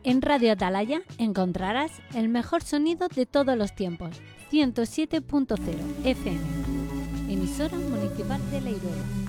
En Radio Atalaya encontrarás el mejor sonido de todos los tiempos. 107.0 FM. Emisora Municipal de Leiruela.